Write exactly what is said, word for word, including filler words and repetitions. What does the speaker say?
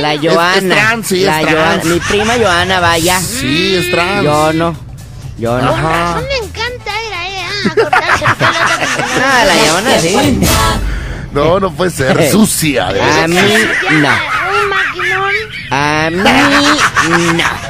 La Joana. Es, es trans, sí, la es trans. Joana. Mi prima Joana, vaya. Sí, es trans. Yo no. Yo no. Con razón me encanta ir ahí a cortarse el pelo. Ah, la Joana sí. No, no puede ser. Sucia. De A mí, no. Un maquinón. A mí, no.